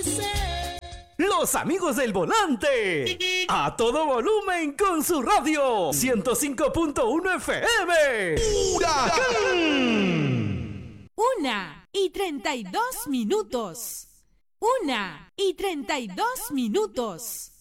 Los amigos del volante. A todo volumen con su radio. 105.1 FM. ¡Huracán! 1:32. 1:32.